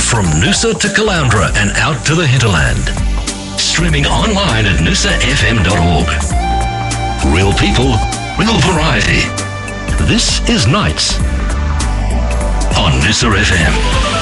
from Noosa to Caloundra and out to the hinterland. Streaming online at noosafm.org. Real people, real variety. This is Nights on Noosa FM.